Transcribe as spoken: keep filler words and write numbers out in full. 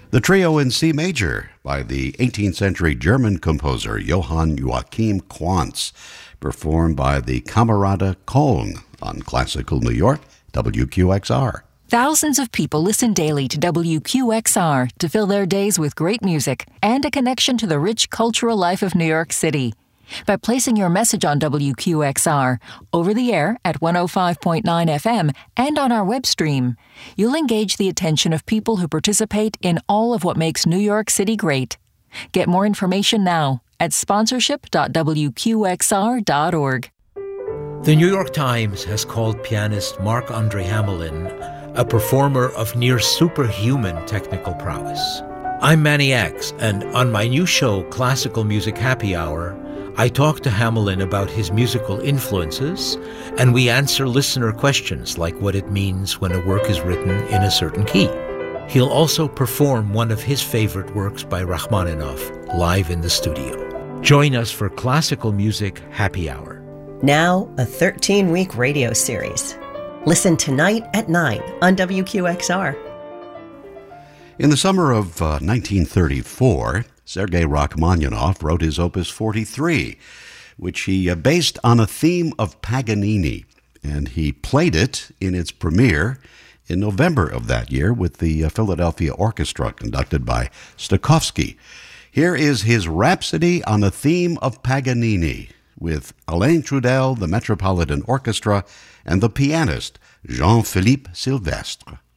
The trio in C major by the eighteenth century German composer Johann Joachim Quantz, performed by the Camerata Köln on Classical New York, W Q X R. Thousands of people listen daily to W Q X R to fill their days with great music and a connection to the rich cultural life of New York City. By placing your message on W Q X R, over the air at one oh five point nine F M and on our web stream, you'll engage the attention of people who participate in all of what makes New York City great. Get more information now at sponsorship dot w q x r dot org. The New York Times has called pianist Marc-Andre Hamelin a performer of near superhuman technical prowess. I'm Manny X, and on my new show, Classical Music Happy Hour, I talk to Hamelin about his musical influences, and we answer listener questions like what it means when a work is written in a certain key. He'll also perform one of his favorite works by Rachmaninoff live in the studio. Join us for Classical Music Happy Hour. Now, a thirteen-week radio series. Listen tonight at nine on W Q X R. In the summer of uh, nineteen thirty-four, Sergei Rachmaninoff wrote his Opus forty-three, which he uh, based on a theme of Paganini, and he played it in its premiere in November of that year with the uh, Philadelphia Orchestra, conducted by Stokowski. Here is his Rhapsody on a Theme of Paganini, with Alain Trudel, the Metropolitan Orchestra, and the pianist Jean-Philippe Sylvestre.